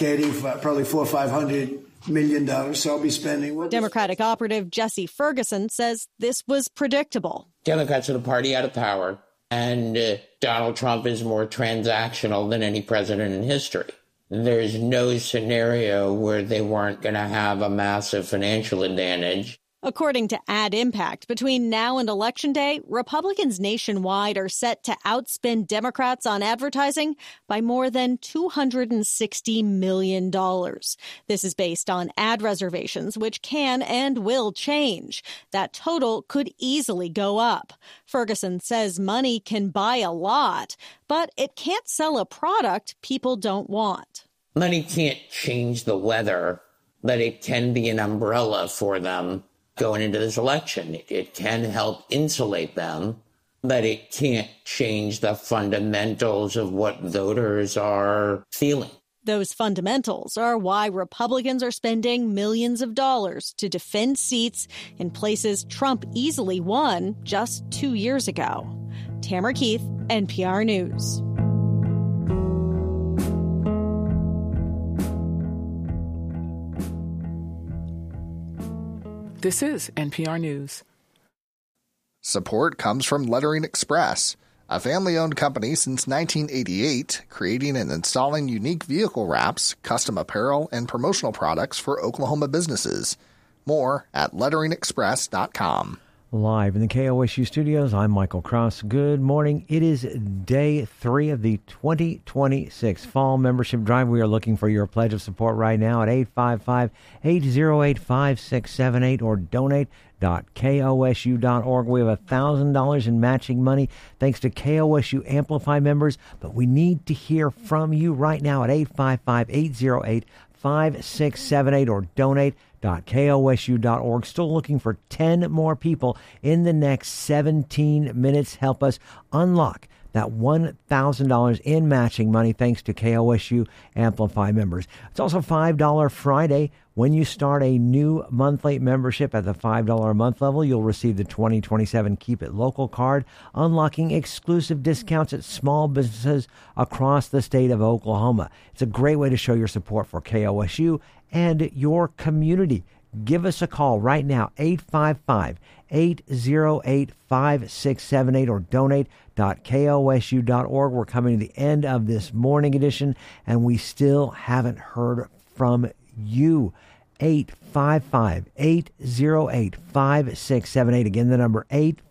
Probably $400 or $500 million. So I'll be spending. Democratic operative Jesse Ferguson says this was predictable. Democrats are the party out of power, and Donald Trump is more transactional than any president in history. There's no scenario where they weren't going to have a massive financial advantage. According to Ad Impact, between now and Election Day, Republicans nationwide are set to outspend Democrats on advertising by more than $260 million. This is based on ad reservations, which can and will change. That total could easily go up. Ferguson says money can buy a lot, but it can't sell a product people don't want. Money can't change the weather, but it can be an umbrella for them going into this election. It can help insulate them, but it can't change the fundamentals of what voters are feeling. Those fundamentals are why Republicans are spending millions of dollars to defend seats in places Trump easily won just 2 years ago. Tamara Keith, NPR News. This is NPR News. Support comes from Lettering Express, a family-owned company since 1988, creating and installing unique vehicle wraps, custom apparel, and promotional products for Oklahoma businesses. More at letteringexpress.com. Live in the KOSU studios, I'm Michael Cross. Good morning. It is day 3 of the 2026 Fall Membership Drive. We are looking for your pledge of support right now at 855-808-5678 or donate.kosu.org. We have $1,000 in matching money thanks to KOSU Amplify members, but we need to hear from you right now at 855-808-5678 or donate.kosu.org. Still looking for 10 more people in the next 17 minutes. Help us unlock that $1,000 in matching money thanks to KOSU Amplify members. It's also $5 Friday. When you start a new monthly membership at the $5 a month level, you'll receive the 2027 Keep It Local card, unlocking exclusive discounts at small businesses across the state of Oklahoma. It's a great way to show your support for KOSU and your community. Give us a call right now, 855-808-5678 or donate.kosu.org. We're coming to the end of this morning edition, and we still haven't heard from you. 855-808-5678. Again, the number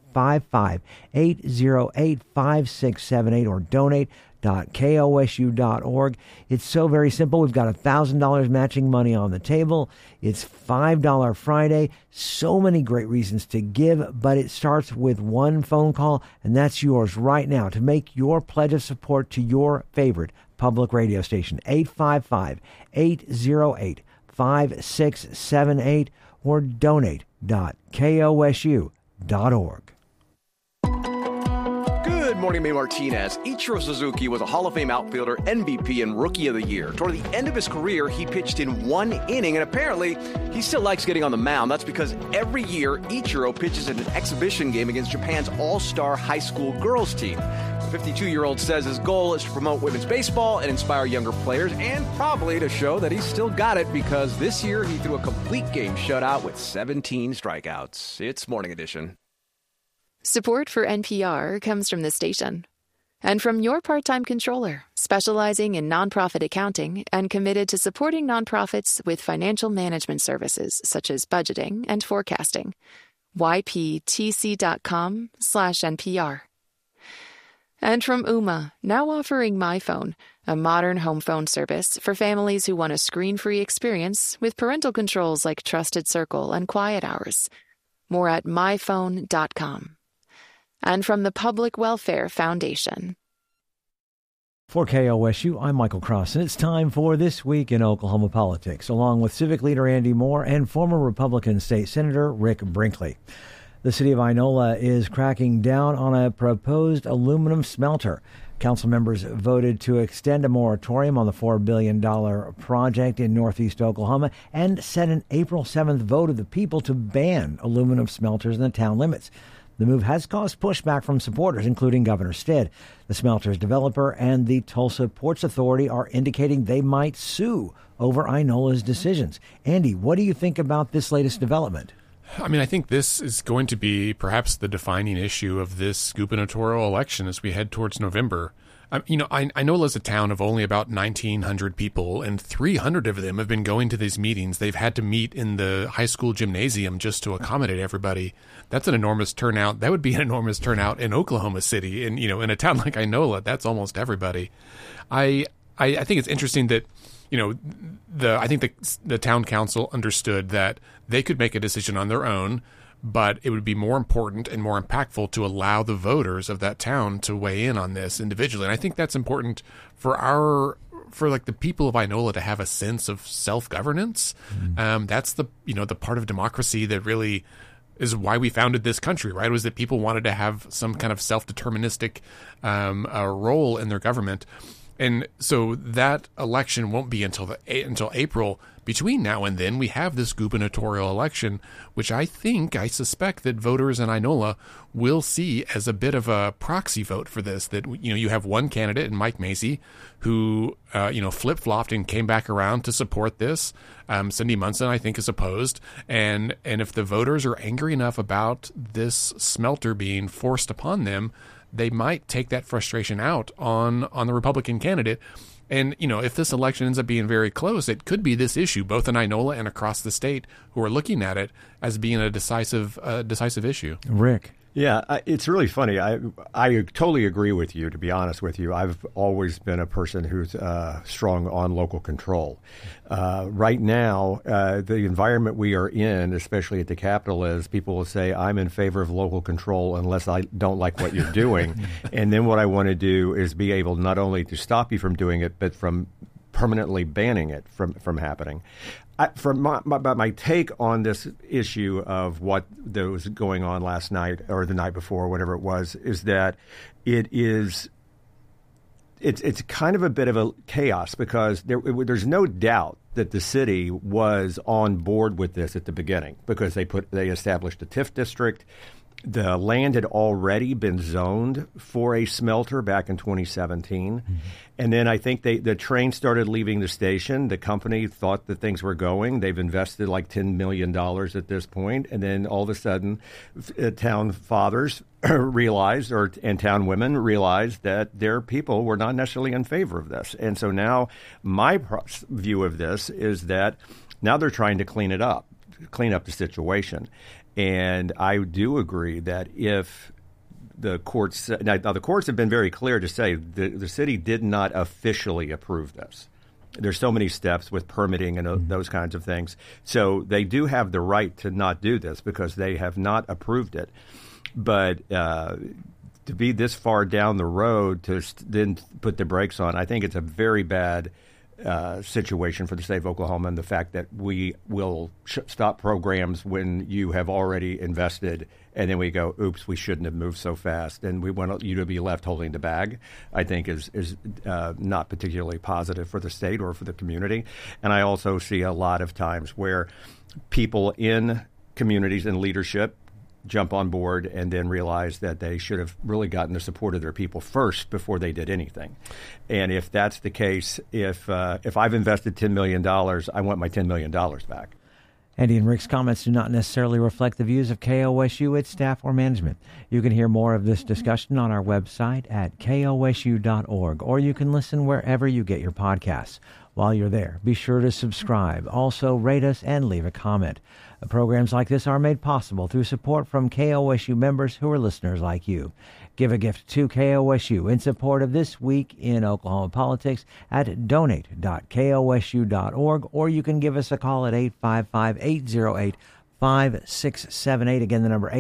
855-808-5678 or donate.kosu.org. It's so very simple. We've got $1,000 matching money on the table. It's $5 Friday. So many great reasons to give, but it starts with one phone call, and that's yours right now to make your pledge of support to your favorite public radio station. 855-808-5678 or donate.kosu.org. Good morning, May Martinez. Ichiro Suzuki was a Hall of Fame outfielder, MVP, and Rookie of the Year. Toward the end of his career, he pitched in 1 inning, and apparently he still likes getting on the mound. That's because every year, Ichiro pitches in an exhibition game against Japan's all-star high school girls team. The 52-year-old says his goal is to promote women's baseball and inspire younger players, and probably to show that he's still got it, because this year he threw a complete game shutout with 17 strikeouts. It's Morning Edition. Support for NPR comes from this station and from your part-time controller, specializing in nonprofit accounting and committed to supporting nonprofits with financial management services such as budgeting and forecasting. yptc.com/NPR. And from Ooma, now offering MyPhone, a modern home phone service for families who want a screen-free experience with parental controls like Trusted Circle and Quiet Hours. More at myphone.com. And from the Public Welfare Foundation. For KOSU, I'm Michael Cross, and it's time for This Week in Oklahoma Politics, along with Civic Leader Andy Moore and former Republican State Senator Rick Brinkley. The city of Inola is cracking down on a proposed aluminum smelter. Council members voted to extend a moratorium on the $4 billion project in northeast Oklahoma and set an April 7th vote of the people to ban aluminum smelters in the town limits. The move has caused pushback from supporters, including Governor Stitt. The smelter's developer and the Tulsa Ports Authority are indicating they might sue over Ainola's decisions. Andy, what do you think about this latest development? I mean, I think this is going to be perhaps the defining issue of this gubernatorial election as we head towards November. Ainola's a town of only about 1,900 people, and 300 of them have been going to these meetings. They've had to meet in the high school gymnasium just to accommodate everybody. That's an enormous turnout. That would be an enormous turnout in Oklahoma City. And, in a town like Ainola, that's almost everybody. I think it's interesting that, I think the town council understood that they could make a decision on their own, but it would be more important and more impactful to allow the voters of that town to weigh in on this individually. And I think that's important for the people of Ainola to have a sense of self-governance. That's the part of democracy that really is why we founded this country, right? It was that people wanted to have some kind of self-deterministic role in their government. And so that election won't be until April. Between now and then, we have this gubernatorial election, which I suspect that voters in Ainola will see as a bit of a proxy vote for this. That, you have one candidate in Mike Macy who, flip-flopped and came back around to support this. Cindy Munson, I think, is opposed. And if the voters are angry enough about this smelter being forced upon them, they might take that frustration out on the Republican candidate. And, if this election ends up being very close, it could be this issue, both in Ainola and across the state, who are looking at it as being a decisive issue. Rick. Yeah, it's really funny. I totally agree with you, to be honest with you. I've always been a person who's strong on local control. Right now, the environment we are in, especially at the Capitol, is people will say, I'm in favor of local control unless I don't like what you're doing. And then what I want to do is be able not only to stop you from doing it, but from permanently banning it from happening. From my take on this issue of what was going on last night or the night before, whatever it was, is that it's kind of a bit of a chaos because there's no doubt that the city was on board with this at the beginning because they established a TIF district. The land had already been zoned for a smelter back in 2017. Mm-hmm. And then I think the train started leaving the station. The company thought that things were going. They've invested like $10 million at this point. And then all of a sudden, town fathers realized, and town women realized that their people were not necessarily in favor of this. And so now my view of this is that now they're trying to clean up the situation. And I do agree that if the courts now the courts have been very clear to say the city did not officially approve this. There's so many steps with permitting and those kinds of things. So they do have the right to not do this because they have not approved it. But to be this far down the road to then put the brakes on, I think it's a very bad situation for the state of Oklahoma, and the fact that we will stop programs when you have already invested, and then we go, oops, we shouldn't have moved so fast, and we want you to be left holding the bag, I think is not particularly positive for the state or for the community. And I also see a lot of times where people in communities and leadership jump on board and then realize that they should have really gotten the support of their people first before they did anything. And if that's the case, if I've invested $10 million, I want my $10 million back. Andy and Rick's comments do not necessarily reflect the views of KOSU, its staff, or management. You can hear more of this discussion on our website at kosu.org, or you can listen wherever you get your podcasts. While you're there, be sure to subscribe. Also, rate us and leave a comment. Programs like this are made possible through support from KOSU members who are listeners like you. Give a gift to KOSU in support of This Week in Oklahoma Politics at donate.kosu.org, or you can give us a call at 855-808-5678. Again, the number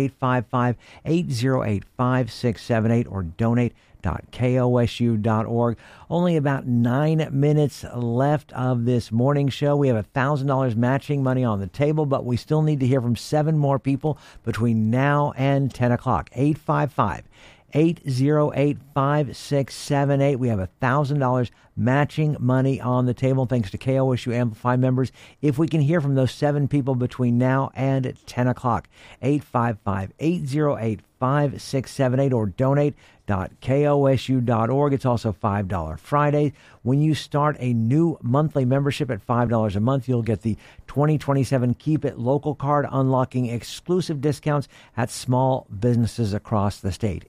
855-808-5678, or donate.kosu.org. Only about 9 minutes left of this morning show. We have $1,000 matching money on the table, but we still need to hear from 7 more people between now and 10 o'clock. 855-808-5678. We have $1,000 matching money on the table, thanks to KOSU Amplify members. If we can hear from those 7 people between now and 10 o'clock, 855-808-5678. 855-808-5678 or donate.kosu.org. It's also $5 Friday. When you start a new monthly membership at $5 a month, you'll get the 2027 Keep It Local card, unlocking exclusive discounts at small businesses across the state.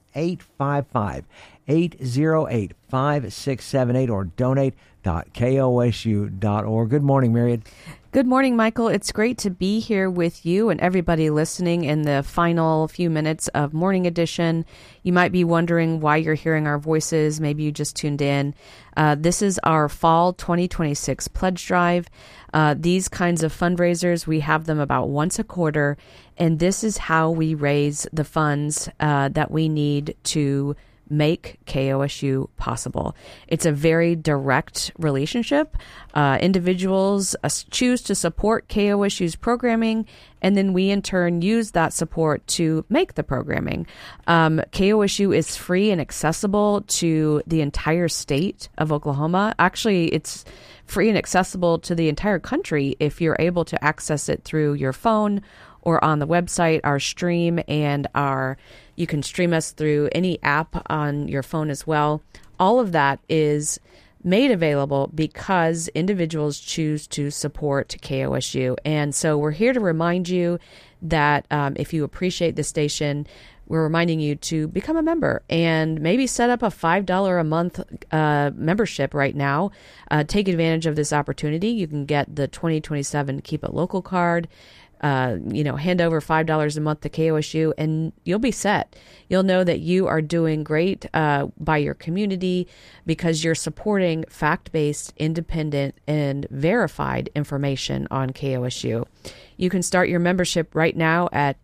855-808-5678 or donate.kosu.org. Good morning, Myriad. Good morning, Michael. It's great to be here with you and everybody listening in the final few minutes of Morning Edition. You might be wondering why you're hearing our voices. Maybe you just tuned in. This is our Fall 2026 Pledge Drive. These kinds of fundraisers, we have them about once a quarter, and this is how we raise the funds that we need to make KOSU possible. It's a very direct relationship. Individuals choose to support KOSU's programming, and then we in turn use that support to make the programming. KOSU is free and accessible to the entire state of Oklahoma. Actually, it's free and accessible to the entire country if you're able to access it through your phone or on the website, our stream, and you can stream us through any app on your phone as well. All of that is made available because individuals choose to support KOSU. And so we're here to remind you that if you appreciate the station, we're reminding you to become a member and maybe set up a $5 a month membership right now. Take advantage of this opportunity. You can get the 2027 Keep It Local card. Hand over $5 a month to KOSU and you'll be set. You'll know that you are doing great by your community because you're supporting fact-based, independent, and verified information on KOSU. You can start your membership right now at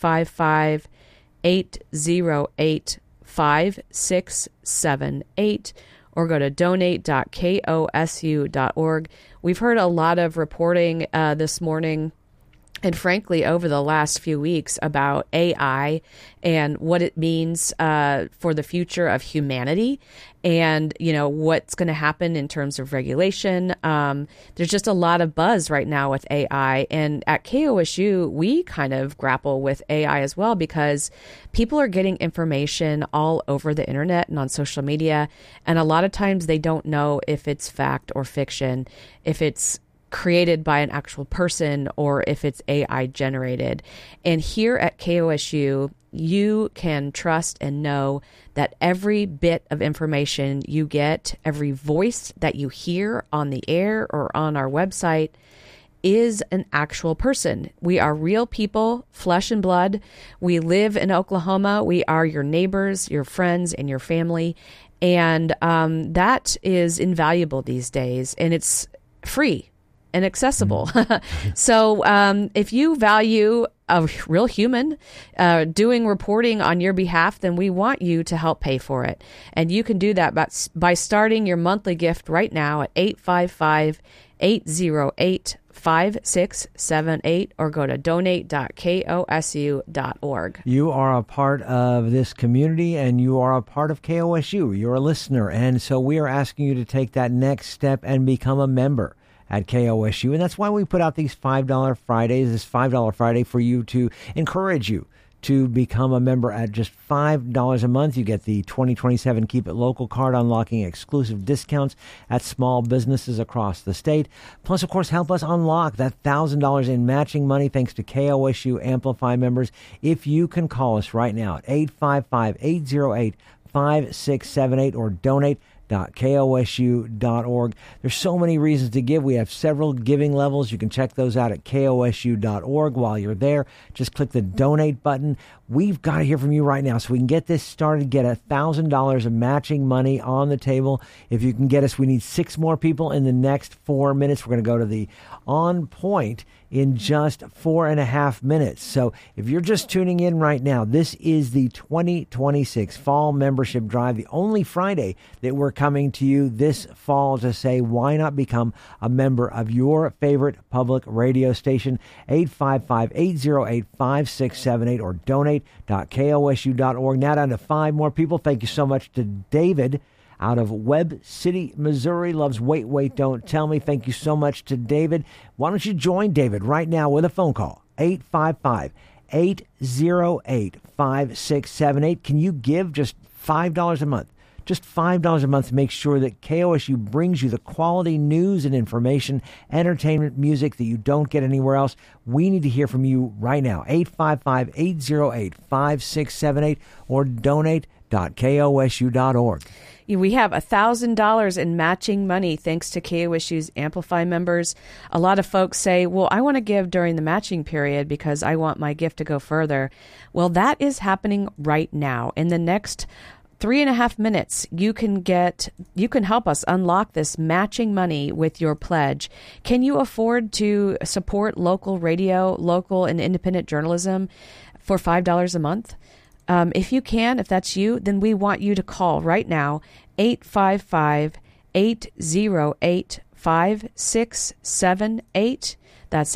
855-808-5678 or go to donate.kosu.org. We've heard a lot of reporting this morning and frankly, over the last few weeks about AI and what it means for the future of humanity and, what's going to happen in terms of regulation. There's just a lot of buzz right now with AI. And at KOSU, we kind of grapple with AI as well because people are getting information all over the internet and on social media. And a lot of times they don't know if it's fact or fiction, if it's created by an actual person or if it's AI generated. And here at KOSU, you can trust and know that every bit of information you get, every voice that you hear on the air or on our website is an actual person. We are real people, flesh and blood. We live in Oklahoma. We are your neighbors, your friends, and your family. And that is invaluable these days. And it's free and accessible. So if you value a real human doing reporting on your behalf, then we want you to help pay for it. And you can do that by starting your monthly gift right now at 855-808-5678 or go to donate.kosu.org. You are a part of this community and you are a part of KOSU. You're a listener. And so we are asking you to take that next step and become a member at KOSU. And that's why we put out these $5 Fridays, this $5 Friday for you to encourage you to become a member at just $5 a month. You get the 2027 Keep It Local card, unlocking exclusive discounts at small businesses across the state. Plus, of course, help us unlock that $1,000 in matching money thanks to KOSU Amplify members. If you can call us right now at 855-808-5678 or donate.kosu.org. There's so many reasons to give. We have several giving levels. You can check those out at kosu.org. While you're there, just click the donate button. We've got to hear from you right now so we can get this started, get $1,000 of matching money on the table. If you can get us, we need 6 more people in the next 4 minutes. We're going to go to the On Point in just 4.5 minutes. So if you're just tuning in right now, this is the 2026 Fall Membership Drive, the only Friday that we're coming to you this fall to say, why not become a member of your favorite public radio station? 855-808-5678 or donate.kosu.org. Now down to 5 more people. Thank you so much to David out of Webb City, Missouri. Loves Wait, Wait, Don't Tell Me. Thank you so much to David. Why don't you join David right now with a phone call? 855 888-5678. Can you give just $5 a month? Just $5 a month to make sure that KOSU brings you the quality news and information, entertainment, music that you don't get anywhere else. We need to hear from you right now. 855-808-5678 or donate.kosu.org. We have $1,000 in matching money thanks to KOSU's Amplify members. A lot of folks say, well, I want to give during the matching period because I want my gift to go further. Well, that is happening right now. In the next 3.5 minutes, you can help us unlock this matching money with your pledge. Can you afford to support local radio, local and independent journalism for $5 a month? If you can, if that's you, then we want you to call right now, 855-808-5678. That's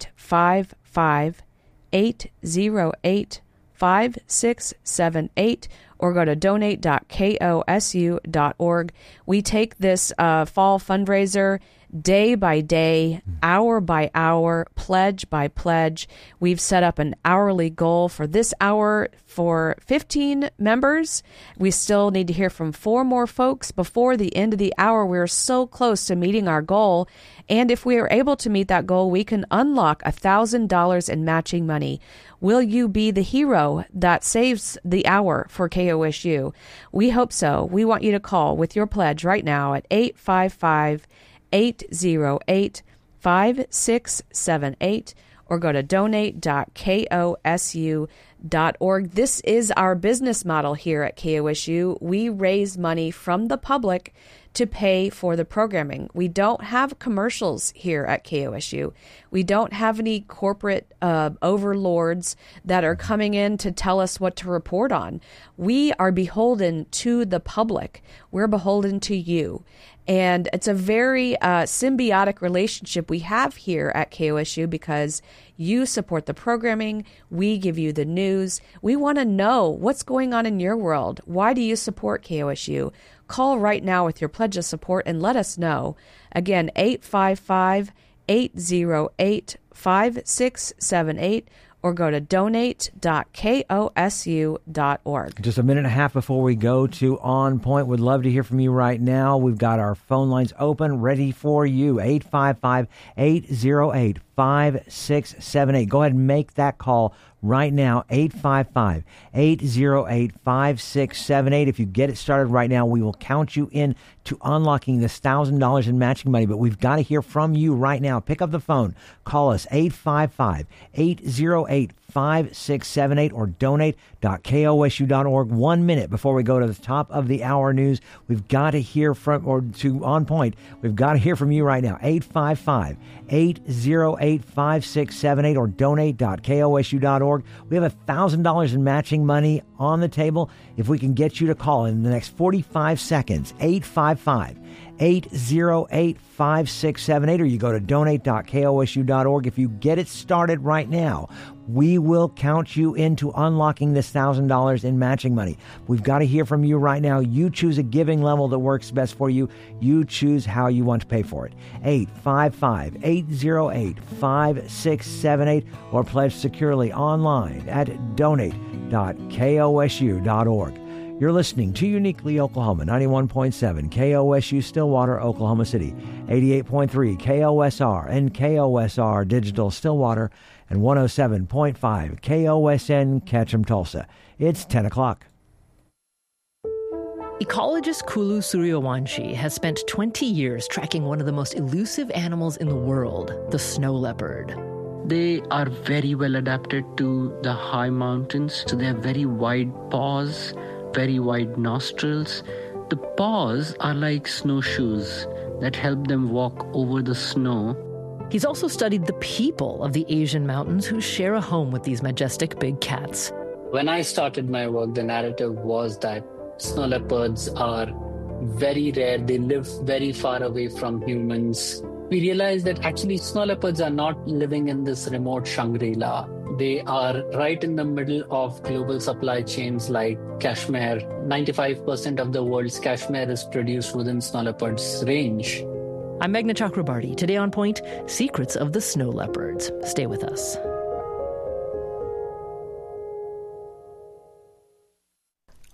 855-808-5678. Or go to donate.kosu.org. We take this fall fundraiser day by day, hour by hour, pledge by pledge. We've set up an hourly goal for this hour for 15 members. We still need to hear from 4 more folks before the end of the hour. We're so close to meeting our goal. And if we are able to meet that goal, we can unlock $1,000 in matching money. Will you be the hero that saves the hour for KOSU? We hope so. We want you to call with your pledge right now at 855-808-5678 or go to donate.kosu.org. This is our business model here at KOSU. We raise money from the public to pay for the programming. We don't have commercials here at KOSU. We don't have any corporate overlords that are coming in to tell us what to report on. We are beholden to the public. We're beholden to you. And it's a very symbiotic relationship we have here at KOSU because you support the programming. We give you the news. We want to know what's going on in your world. Why do you support KOSU? Call right now with your pledge of support and let us know. Again, 855-808-5678 or go to donate.kosu.org. Just a minute and a half before we go to On Point. Would love to hear from you right now. We've got our phone lines open, ready for you. 855-808-5678. Go ahead and make that call right now, 855-808-5678. If you get it started right now, we will count you in to unlocking this $1,000 in matching money. But we've got to hear from you right now. Pick up the phone. Call us, 855-808-5678 or donate.kosu.org. 1 minute before we go to the top of the hour news. We've got to hear from, or to On Point, we've got to hear from you right now. 855-808-5678 or donate.kosu.org. We have $1,000 in matching money on the table. If we can get you to call in the next 45 seconds, 855-808-5678, or you go to donate.kosu.org. If you get it started right now, we will count you into unlocking this $1,000 in matching money. We've got to hear from you right now. You choose a giving level that works best for you. You choose how you want to pay for it. 855-808-5678 or pledge securely online at donate.kosu.org. You're listening to Uniquely Oklahoma, 91.7 KOSU Stillwater, Oklahoma City, 88.3 KOSR and KOSR Digital Stillwater, and 107.5 KOSN Ketchum Tulsa. It's 10 o'clock. Ecologist Kulu Suryawanshi has spent 20 years tracking one of the most elusive animals in the world, the snow leopard. They are very well adapted to the high mountains, so they have very wide paws, very wide nostrils. The paws are like snowshoes that help them walk over the snow. He's also studied the people of the Asian mountains who share a home with these majestic big cats. When I started my work, the narrative was that snow leopards are very rare. They live very far away from humans. We realized that actually snow leopards are not living in this remote Shangri-La. They are right in the middle of global supply chains like cashmere. 95% of the world's cashmere is produced within snow leopards' range. I'm Meghna Chakrabarty. Today on Point, secrets of the snow leopards. Stay with us.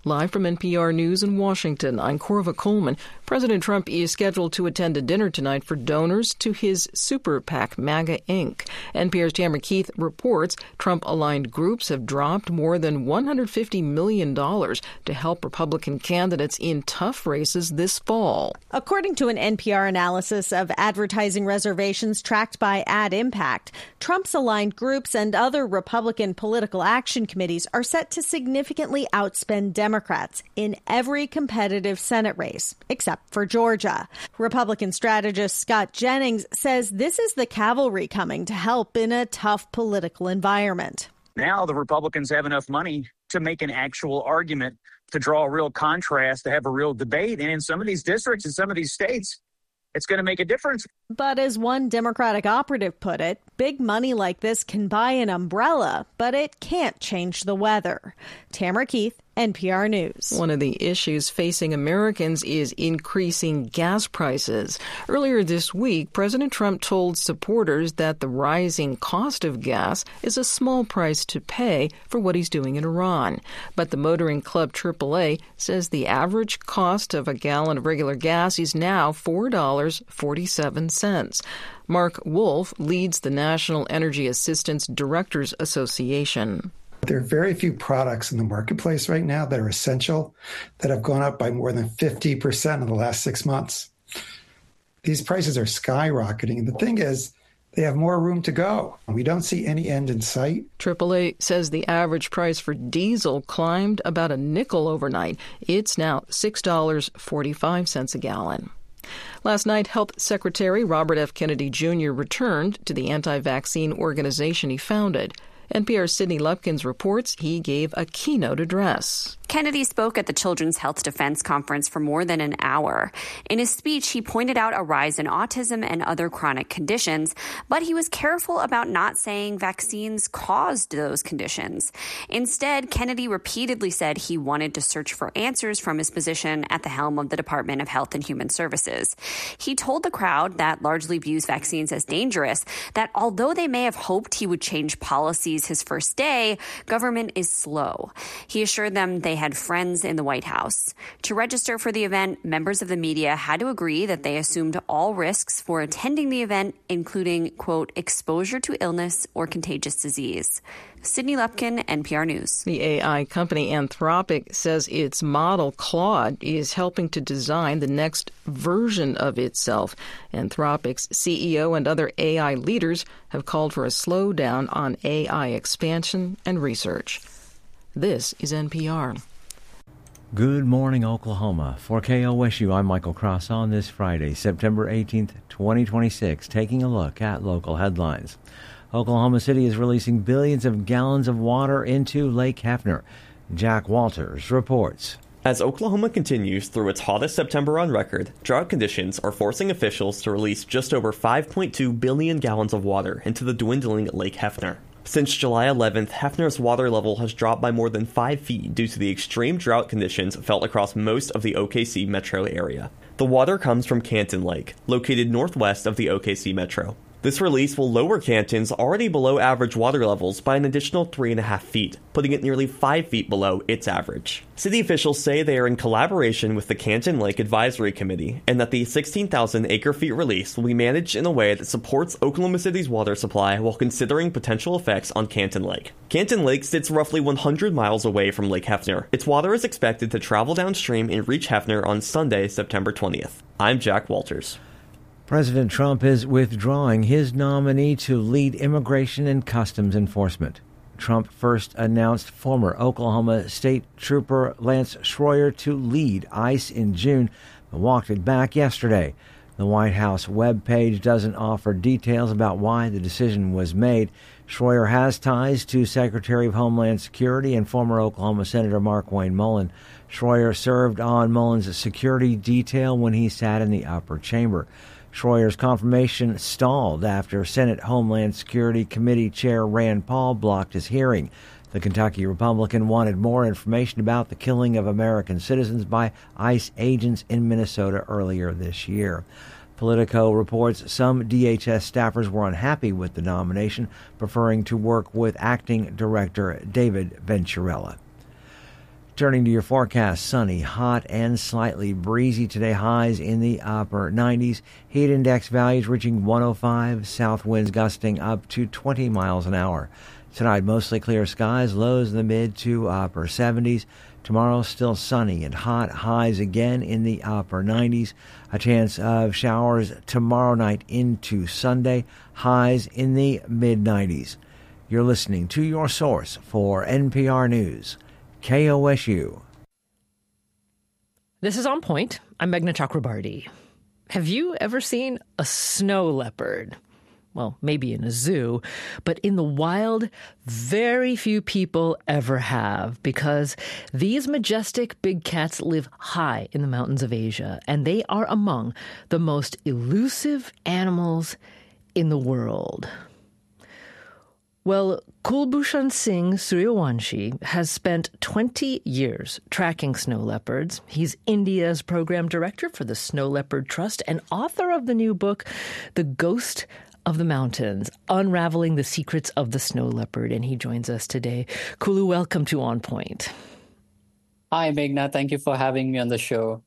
Live from NPR News in Washington, I'm Corva Coleman. President Trump is scheduled to attend a dinner tonight for donors to his super PAC, MAGA Inc. NPR's Tamara Keith reports Trump-aligned groups have dropped more than $150 million to help Republican candidates in tough races this fall. According to an NPR analysis of advertising reservations tracked by Ad Impact, Trump's aligned groups and other Republican political action committees are set to significantly outspend Democrats in every competitive Senate race, except for Georgia. Republican strategist Scott Jennings says this is the cavalry coming to help in a tough political environment. Now the Republicans have enough money to make an actual argument, to draw a real contrast, to have a real debate. And in some of these districts, in some of these states, it's going to make a difference. But as one Democratic operative put it, big money like this can buy an umbrella, but it can't change the weather. Tamara Keith, NPR News. One of the issues facing Americans is increasing gas prices. Earlier this week, President Trump told supporters that the rising cost of gas is a small price to pay for what he's doing in Iran. But the motoring club AAA says the average cost of a gallon of regular gas is now $4.47. Mark Wolf leads the National Energy Assistance Directors Association. There are very few products in the marketplace right now that are essential that have gone up by more than 50% in the last 6 months. These prices are skyrocketing. And the thing is, they have more room to go. We don't see any end in sight. AAA says the average price for diesel climbed about a nickel overnight. It's now $6.45 a gallon. Last night, Health Secretary Robert F. Kennedy Jr. returned to the anti-vaccine organization he founded. NPR's Sydney Lupkins reports he gave a keynote address. Kennedy spoke at the Children's Health Defense Conference for more than an hour. In his speech, he pointed out a rise in autism and other chronic conditions, but he was careful about not saying vaccines caused those conditions. Instead, Kennedy repeatedly said he wanted to search for answers from his position at the helm of the Department of Health and Human Services. He told the crowd that largely views vaccines as dangerous that although they may have hoped he would change policies his first day, government is slow. He assured them they had friends in the White House. To register for the event, members of the media had to agree that they assumed all risks for attending the event, including, quote, exposure to illness or contagious disease. Sydney Lupkin, NPR News. The AI company Anthropic says its model Claude is helping to design the next version of itself. Anthropic's CEO and other AI leaders have called for a slowdown on AI expansion and research. This is NPR. Good morning, Oklahoma. For KOSU, I'm Michael Cross on this Friday, September 18th, 2026, taking a look at local headlines. Oklahoma City is releasing billions of gallons of water into Lake Hefner. Jack Walters reports. As Oklahoma continues through its hottest September on record, drought conditions are forcing officials to release just over 5.2 billion gallons of water into the dwindling Lake Hefner. Since July 11th, Hefner's water level has dropped by more than 5 feet due to the extreme drought conditions felt across most of the OKC metro area. The water comes from Canton Lake, located northwest of the OKC metro. This release will lower Canton's already below average water levels by an additional 3.5 feet, putting it nearly 5 feet below its average. City officials say they are in collaboration with the Canton Lake Advisory Committee, and that the 16,000 acre-feet release will be managed in a way that supports Oklahoma City's water supply while considering potential effects on Canton Lake. Canton Lake sits roughly 100 miles away from Lake Hefner. Its water is expected to travel downstream and reach Hefner on Sunday, September 20th. I'm Jack Walters. President Trump is withdrawing his nominee to lead Immigration and Customs Enforcement. Trump first announced former Oklahoma State Trooper Lance Schroyer to lead ICE in June, but walked it back yesterday. The White House webpage doesn't offer details about why the decision was made. Schroyer has ties to Secretary of Homeland Security and former Oklahoma Senator Markwayne Mullin. Schroyer served on Mullin's security detail when he sat in the upper chamber. Schroyer's confirmation stalled after Senate Homeland Security Committee Chair Rand Paul blocked his hearing. The Kentucky Republican wanted more information about the killing of American citizens by ICE agents in Minnesota earlier this year. Politico reports some DHS staffers were unhappy with the nomination, preferring to work with acting director David Venturella. Turning to your forecast, sunny, hot, and slightly breezy today. Highs in the upper 90s. Heat index values reaching 105. South winds gusting up to 20 miles an hour. Tonight, mostly clear skies. Lows in the mid to upper 70s. Tomorrow, still sunny and hot. Highs again in the upper 90s. A chance of showers tomorrow night into Sunday. Highs in the mid 90s. You're listening to your source for NPR News, KOSU. This is On Point. I'm Meghna Chakrabarti. Have you ever seen a snow leopard? Well, maybe in a zoo, but in the wild, very few people ever have, because these majestic big cats live high in the mountains of Asia, and they are among the most elusive animals in the world. Well, Kulbhushan Singh Suryawanshi has spent 20 years tracking snow leopards. He's India's program director for the Snow Leopard Trust and author of the new book, The Ghost of the Mountains, Unraveling the Secrets of the Snow Leopard. And he joins us today. Kulu, welcome to On Point. Hi, Meghna. Thank you for having me on the show.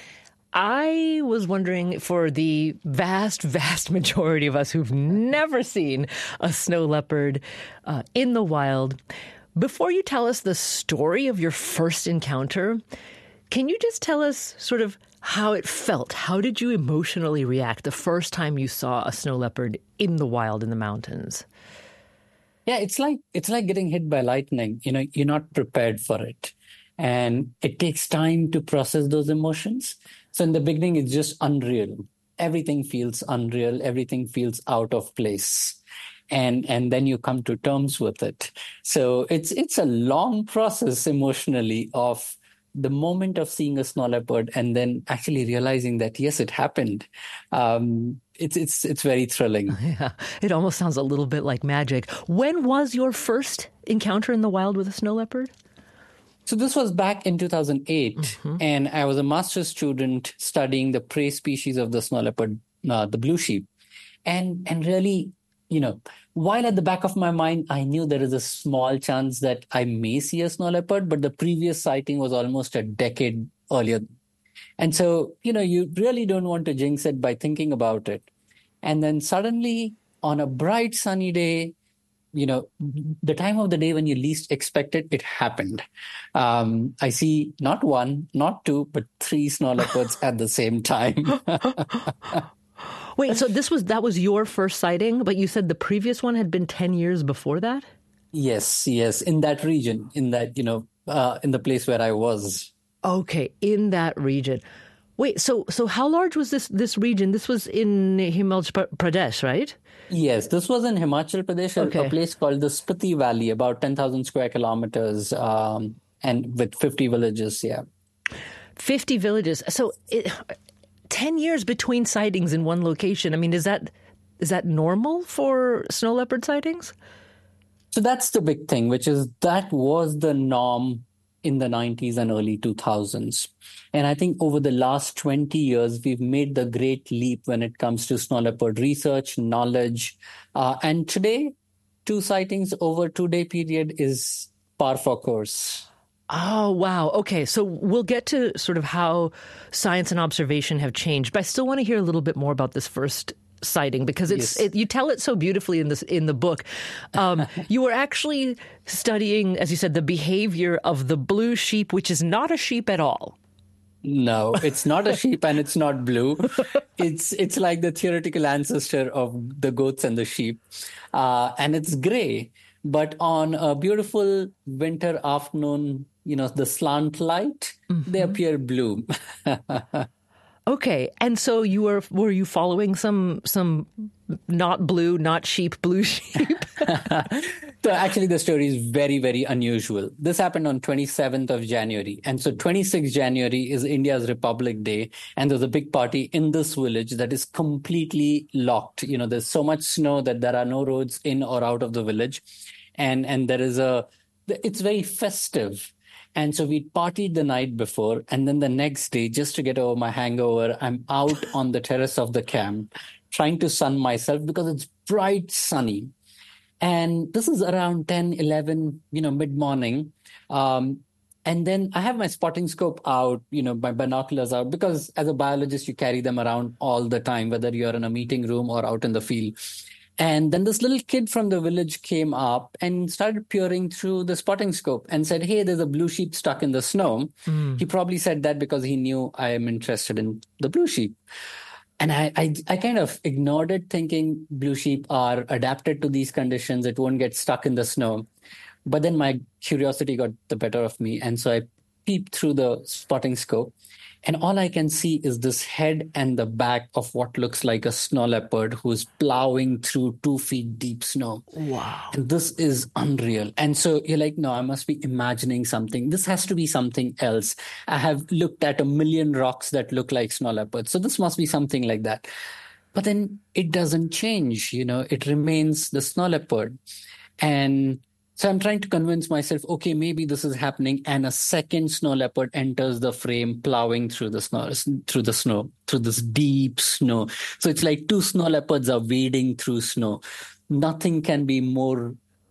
I was wondering, for the vast majority of us who've never seen a snow leopard in the wild, before you tell us the story of your first encounter, can you just tell us sort of how it felt? How did you emotionally react the first time you saw a snow leopard in the wild in the mountains? Yeah, it's like getting hit by lightning. You know, you're not prepared for it. And it takes time to process those emotions. So in the beginning, it's just unreal. Everything feels unreal. Everything feels out of place. And then you come to terms with it. So it's a long process emotionally of the moment of seeing a snow leopard and then actually realizing that, yes, it happened. It's very thrilling. Yeah, it almost sounds a little bit like magic. When was your first encounter in the wild with a snow leopard? So this was back in 2008, and I was a master's student studying the prey species of the snow leopard, the blue sheep. And really, you know, while at the back of my mind, I knew there is a small chance that I may see a snow leopard, but the previous sighting was almost a decade earlier. And so, you know, you really don't want to jinx it by thinking about it. And then suddenly, on a bright sunny day, you know, the time of the day when you least expect it, it happened. I see not one, not two, but 3 snow leopards at the same time. Wait, so that was your first sighting, but you said the previous one had been 10 years before that? Yes, in that region, in that, in the place where I was. Okay, in that region. Wait, so how large was this region? This was in Himachal Pradesh, right? Yes, this was in Himachal Pradesh, a place called the Spiti Valley, about 10,000 square kilometers, and with 50 villages, yeah. 50 villages. So 10 years between sightings in one location. I mean, is that normal for snow leopard sightings? So that's the big thing, which is that was the norm in the 90s and early 2000s. And I think over the last 20 years, we've made the great leap when it comes to snow leopard research, knowledge. And today, 2 sightings over 2-day period is par for course. Oh, wow. Okay, so we'll get to sort of how science and observation have changed. But I still want to hear a little bit more about this first sighting, because you tell it so beautifully in the book. You were actually studying, as you said, the behavior of the blue sheep, which is not a sheep at all. No, it's not a sheep and it's not blue. It's like the theoretical ancestor of the goats and the sheep. And it's gray. But on a beautiful winter afternoon, the slant light, they appear blue. Okay, and so were you following some not blue, not sheep, blue sheep? So actually the story is very, very unusual. This happened on 27th of January. And so 26th January is India's Republic Day. And there's a big party in this village that is completely locked. There's so much snow that there are no roads in or out of the village. And there is it's very festive. And so we partied the night before, and then the next day, just to get over my hangover, I'm out on the terrace of the camp trying to sun myself because it's bright sunny. And this is around 10, 11, mid-morning. And then I have my spotting scope out, my binoculars out, because as a biologist, you carry them around all the time, whether you're in a meeting room or out in the field. And then this little kid from the village came up and started peering through the spotting scope and said, hey, there's a blue sheep stuck in the snow. He probably said that because he knew I am interested in the blue sheep. And I kind of ignored it, thinking blue sheep are adapted to these conditions. It won't get stuck in the snow. But then my curiosity got the better of me. And so I peeped through the spotting scope. And all I can see is this head and the back of what looks like a snow leopard who's plowing through 2 feet deep snow. Wow. And this is unreal. And so you're like, no, I must be imagining something. This has to be something else. I have looked at 1 million rocks that look like snow leopards. So this must be something like that. But then it doesn't change, it remains the snow leopard. And so I'm trying to convince myself, okay, maybe this is happening. And a second snow leopard enters the frame, plowing through the snow, through this deep snow. So it's like 2 snow leopards are wading through snow. Nothing can be more,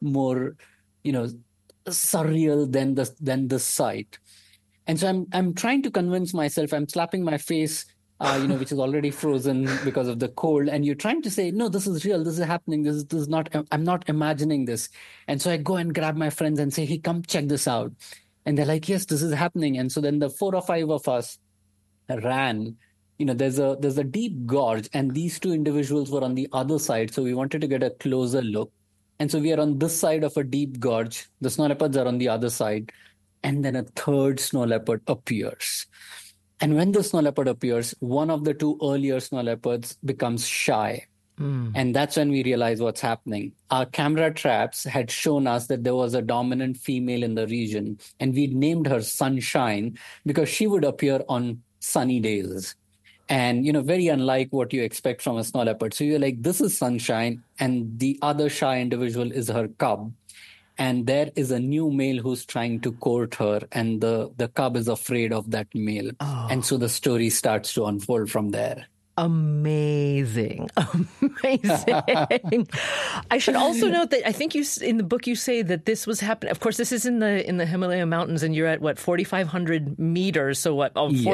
surreal than this sight. And so I'm trying to convince myself, I'm slapping my face, which is already frozen because of the cold. And you're trying to say, no, this is real. This is happening. This is not, I'm not imagining this. And so I go and grab my friends and say, hey, come check this out. And they're like, yes, this is happening. And so then the 4 or 5 of us ran. There's a deep gorge, and these 2 individuals were on the other side. So we wanted to get a closer look. And so we are on this side of a deep gorge. The snow leopards are on the other side. And then a third snow leopard appears. And when the snow leopard appears, one of the 2 earlier snow leopards becomes shy. And that's when we realize what's happening. Our camera traps had shown us that there was a dominant female in the region, and we'd named her Sunshine because she would appear on sunny days. And, very unlike what you expect from a snow leopard. So you're like, this is Sunshine, and the other shy individual is her cub. And there is a new male who's trying to court her, and the cub is afraid of that male. Oh. And so the story starts to unfold from there. Amazing. I should also note that I think in the book you say that this was happening. Of course, this is in the Himalaya mountains, and you're at 4,500 meters. So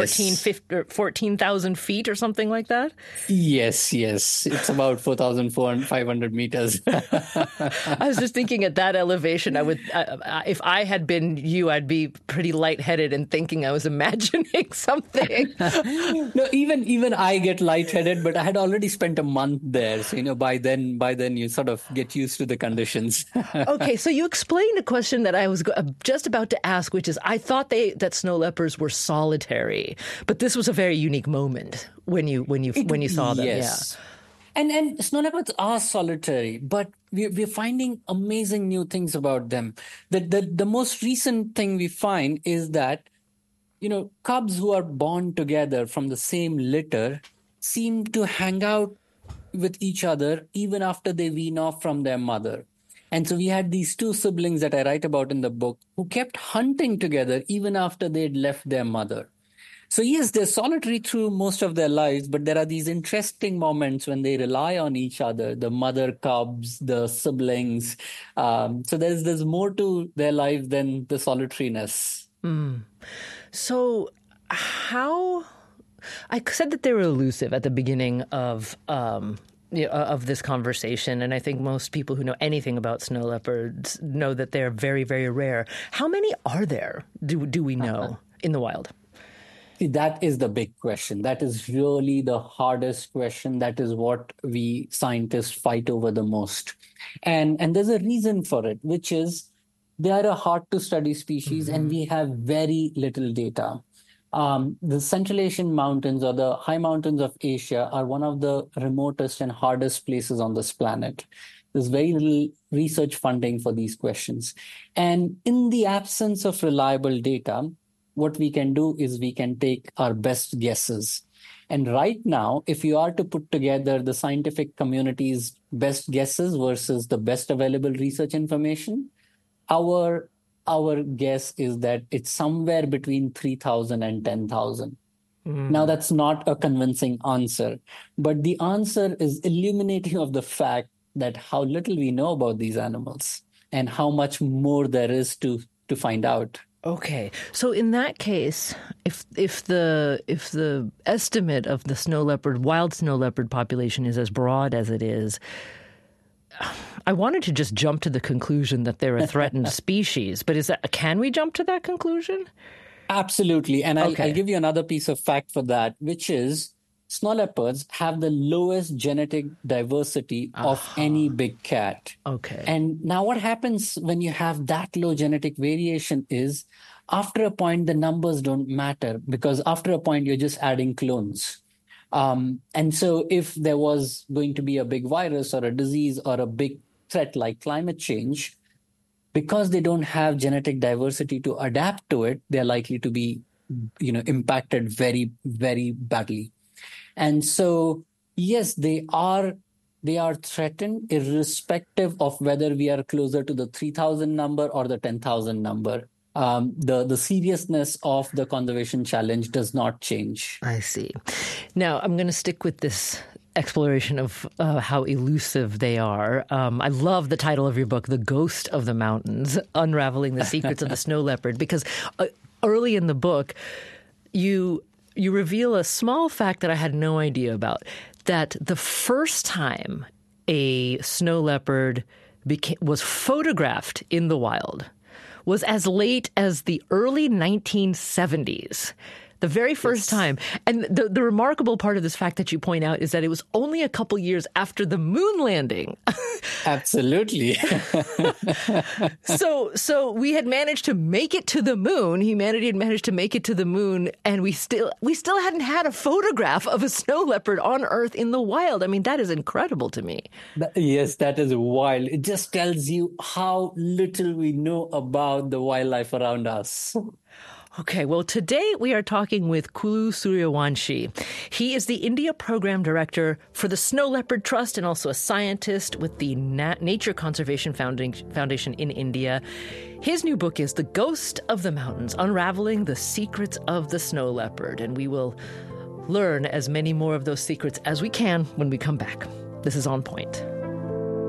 14,000 feet or something like that? Yes. It's about 4,500 meters. I was just thinking at that elevation, I would, if I had been you, I'd be pretty lightheaded and thinking I was imagining something. No, even I get lightheaded, but I had already spent a month there. So, by then you sort of get used to the conditions. Okay, so you explained a question that I was just about to ask, which is I thought that snow leopards were solitary, but this was a very unique moment when you saw them. Yes. Yeah. And snow leopards are solitary, but we're finding amazing new things about them. The most recent thing we find is that, cubs who are born together from the same litter seem to hang out with each other even after they wean off from their mother. And so we had these 2 siblings that I write about in the book who kept hunting together even after they'd left their mother. So yes, they're solitary through most of their lives, but there are these interesting moments when they rely on each other, the mother cubs, the siblings. So there's more to their life than the solitariness. So how... I said that they were elusive at the beginning of this conversation, and I think most people who know anything about snow leopards know that they're very, very rare. How many are there, do we know, in the wild? See, that is the big question. That is really the hardest question. That is what we scientists fight over the most. And there's a reason for it, which is they are a hard-to-study species, and we have very little data. The Central Asian mountains, or the high mountains of Asia, are one of the remotest and hardest places on this planet. There's very little research funding for these questions. And in the absence of reliable data, what we can do is we can take our best guesses. And right now, if you are to put together the scientific community's best guesses versus the best available research information, our guess is that it's somewhere between 3,000 and 10,000. Now, that's not a convincing answer, but the answer is illuminating of the fact that how little we know about these animals and how much more there is to find out. Okay, so in that case, if the estimate of the wild snow leopard population is as broad as it is, I wanted to just jump to the conclusion that they're a threatened species, but can we jump to that conclusion? Absolutely, and I'll give you another piece of fact for that, which is snow leopards have the lowest genetic diversity of any big cat. Okay. And now what happens when you have that low genetic variation is, after a point, the numbers don't matter, because after a point, you're just adding clones. And so if there was going to be a big virus or a disease or a big threat like climate change, because they don't have genetic diversity to adapt to it, they're likely to be, impacted very, very badly. And so, yes, they are threatened irrespective of whether we are closer to the 3,000 number or the 10,000 number. The seriousness of the conservation challenge does not change. I see. Now, I'm going to stick with this exploration of how elusive they are. I love the title of your book, The Ghost of the Mountains, Unraveling the Secrets of the Snow Leopard, because early in the book, you reveal a small fact that I had no idea about, that the first time a snow leopard was photographed in the wild was as late as the early 1970s. The very first time. And the remarkable part of this fact that you point out is that it was only a couple years after the moon landing. Absolutely. So we had managed to make it to the moon. Humanity had managed to make it to the moon, and we still hadn't had a photograph of a snow leopard on Earth in the wild. I mean, that is incredible to me. Yes, that is wild. It just tells you how little we know about the wildlife around us. Okay, well, today we are talking with Kulu Suryawanshi. He is the India Program Director for the Snow Leopard Trust and also a scientist with the Nature Conservation Foundation in India. His new book is The Ghost of the Mountains, Unraveling the Secrets of the Snow Leopard. And we will learn as many more of those secrets as we can when we come back. This is On Point.